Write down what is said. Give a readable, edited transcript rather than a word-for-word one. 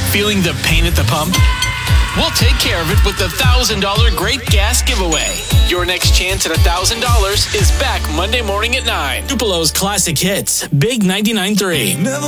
Feeling the pain at the pump? We'll take care of it with the $1,000 Great Gas Giveaway. Your next chance at $1,000 is back Monday morning at 9. Tupelo's classic hits, Big 99.3.